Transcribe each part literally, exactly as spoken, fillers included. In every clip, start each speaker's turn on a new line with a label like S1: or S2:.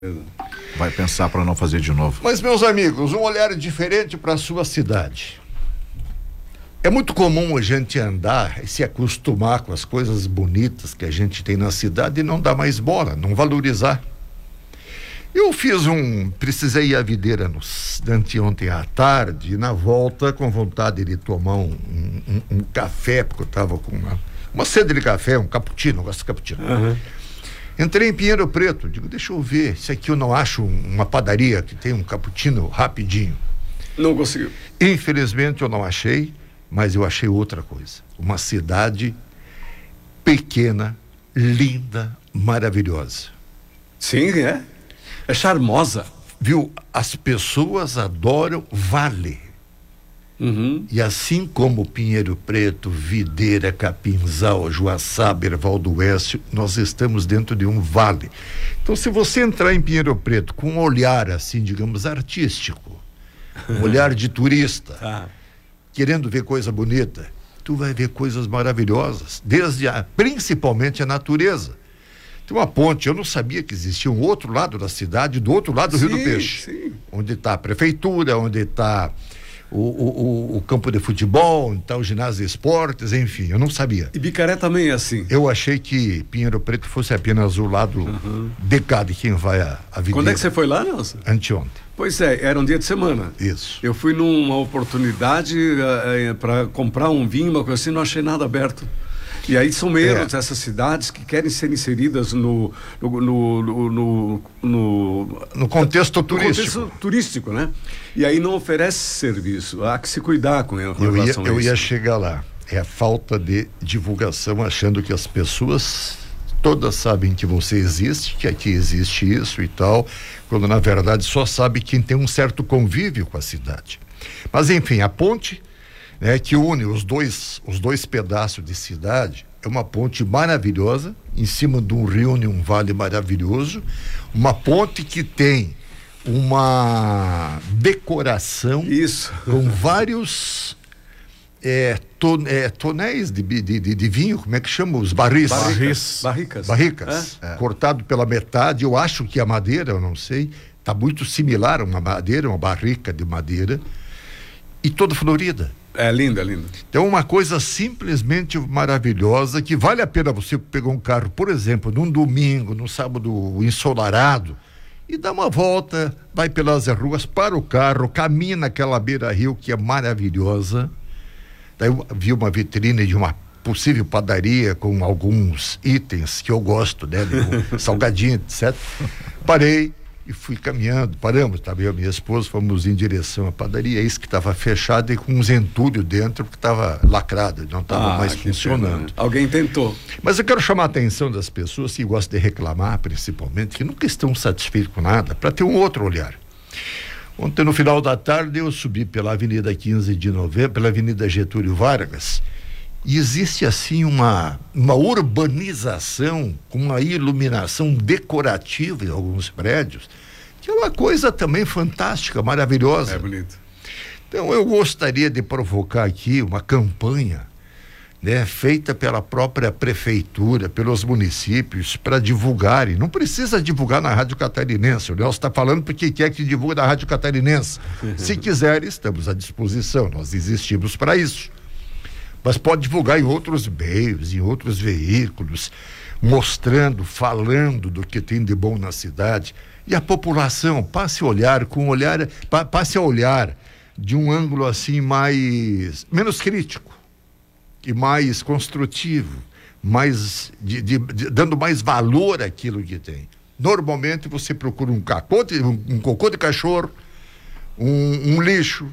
S1: Vai pensar para não fazer de novo.
S2: Mas, meus amigos, um olhar diferente para a sua cidade. É muito comum a gente andar e se acostumar com as coisas bonitas que a gente tem na cidade e não dar mais bola, não valorizar. Eu fiz um, precisei ir à videira no, anteontem à tarde, e na volta com vontade de tomar um, um, um café, porque eu estava com uma, uma sede de café, um cappuccino, eu gosto de cappuccino. Uhum. Entrei em Pinheiro Preto, digo, deixa eu ver, se aqui eu não acho uma padaria que tem um cappuccino rapidinho.
S3: Não conseguiu.
S2: Infelizmente eu não achei, mas eu achei outra coisa. Uma cidade pequena, linda, maravilhosa.
S3: Sim, é. É charmosa.
S2: Viu? As pessoas adoram Vale.
S3: Uhum.
S2: E assim como Pinheiro Preto, Videira, Capinzal, Joaçaba, Erval do Oeste, nós estamos dentro de um vale. Então, se você entrar em Pinheiro Preto com um olhar assim, digamos, artístico, um olhar de turista,
S3: Ah.
S2: querendo ver coisa bonita, tu vai ver coisas maravilhosas, desde a, principalmente a natureza. Tem uma ponte, eu não sabia que existia um outro lado da cidade, do outro lado do
S3: sim,
S2: Rio do Peixe,
S3: sim.
S2: onde está a prefeitura, onde está o, o, o campo de futebol, onde está o ginásio de esportes, enfim, eu não sabia.
S3: E Bicaré também é assim.
S2: Eu achei que Pinheiro Preto fosse apenas o lado uhum. de cá de quem vai a, a videira.
S3: Quando é que você foi lá, Nelson?
S2: Anteontem.
S3: Pois é, era um dia de semana.
S2: Isso.
S3: Eu fui numa oportunidade uh, uh, para comprar um vinho, uma coisa assim, não achei nada aberto. E aí são meros é. essas cidades que querem ser inseridas no no, no, no, no, no,
S2: no contexto turístico.
S3: No contexto turístico, né? E aí não oferece serviço. Há que se cuidar com relação
S2: eu ia,
S3: a isso.
S2: Eu ia chegar lá. É a falta de divulgação, achando que as pessoas todas sabem que você existe, que aqui existe isso e tal, quando na verdade só sabe quem tem um certo convívio com a cidade. Mas enfim, a ponte, né, que une os dois, os dois pedaços de cidade, é uma ponte maravilhosa, em cima de um rio, em um vale maravilhoso, uma ponte que tem uma decoração
S3: Isso.
S2: com vários é, ton, é, tonéis de, de, de, de vinho, como é que chama? Os barris.
S3: Barricas. Barricas.
S2: Barricas, é? É. Cortado pela metade, eu acho que a madeira, eu não sei, está muito similar a uma madeira, uma barrica de madeira, e toda florida.
S3: É linda, linda.
S2: Então, uma coisa simplesmente maravilhosa, que vale a pena você pegar um carro, por exemplo, num domingo, num sábado ensolarado, e dar uma volta, vai pelas ruas, para o carro, caminha naquela beira-rio que é maravilhosa. Daí eu vi uma vitrine de uma possível padaria com alguns itens que eu gosto, né? Um salgadinho, etcétera. Parei e fui caminhando, paramos, estava eu e minha esposa, fomos em direção à padaria, isso que estava fechado e com uns entulhos dentro, porque estava lacrado, não estava
S3: ah,
S2: mais funcionando.
S3: Pena, né? Alguém tentou.
S2: Mas eu quero chamar a atenção das pessoas que gostam de reclamar, principalmente, que nunca estão satisfeitos com nada, para ter um outro olhar. Ontem, no final da tarde, eu subi pela Avenida quinze de Novembro, pela Avenida Getúlio Vargas, e existe assim uma, uma urbanização com uma iluminação decorativa em alguns prédios, que é uma coisa também fantástica, maravilhosa.
S3: É bonito.
S2: Então eu gostaria de provocar aqui uma campanha, né, feita pela própria prefeitura, pelos municípios, para divulgarem. Não precisa divulgar na Rádio Catarinense, o Nelson está falando porque quer que divulgue na Rádio Catarinense. Se quiser, estamos à disposição, nós existimos para isso. Mas pode divulgar em outros meios, em outros veículos, mostrando, falando do que tem de bom na cidade. E a população passe a olhar com um olhar, pa, passe a olhar de um ângulo assim mais, menos crítico e mais construtivo, mais de, de, de, dando mais valor àquilo que tem. Normalmente você procura um cocô de, um, um cocô de cachorro, um, um lixo,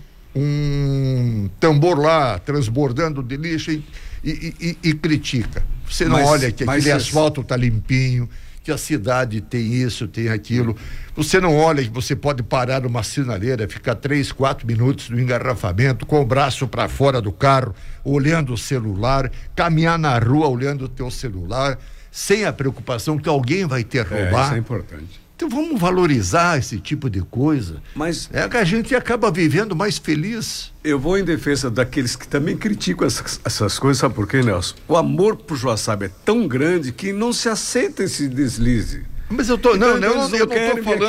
S2: um tambor lá transbordando de lixo e, e, e, e critica. Você não
S3: mas,
S2: olha que aquele
S3: esse...
S2: asfalto está limpinho, que a cidade tem isso, tem aquilo. Você não olha que você pode parar numa sinaleira, ficar três, quatro minutos no engarrafamento, com o braço para fora do carro, olhando o celular, caminhar na rua olhando o teu celular, sem a preocupação que alguém vai te roubar.
S3: É, isso é importante.
S2: Então vamos valorizar esse tipo de coisa.
S3: Mas
S2: é que a gente acaba vivendo mais feliz.
S3: Eu vou em defesa daqueles que também criticam essas, essas coisas, sabe por quê, Nelson? O amor por Joaçaba é tão grande que não se aceita esse deslize.
S2: Mas eu tô,
S3: Então,
S2: não,
S3: então
S2: não,
S3: eles
S2: eu não
S3: querem
S2: estou
S3: vir
S2: falando